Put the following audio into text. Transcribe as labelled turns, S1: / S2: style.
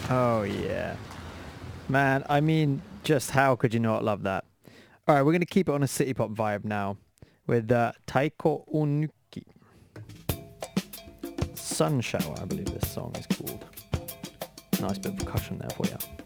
S1: Oh yeah. Man, I mean, just how could you not love that? All right, we're going to keep it on a city pop vibe now with Taiko Onuki. Sun Shower, I believe this song is called. Nice bit of percussion there for you.